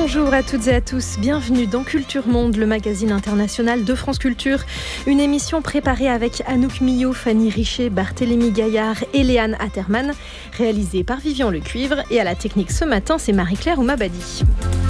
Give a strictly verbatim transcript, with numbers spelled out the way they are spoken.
Bonjour à toutes et à tous, bienvenue dans Culture Monde, le magazine international de France Culture. Une émission préparée avec Anouk Millot, Fanny Richet, Barthélémy Gaillard et Léane Atterman, réalisée par Vivian Lecuivre. Et à la technique ce matin, c'est Marie-Claire Oumabadi.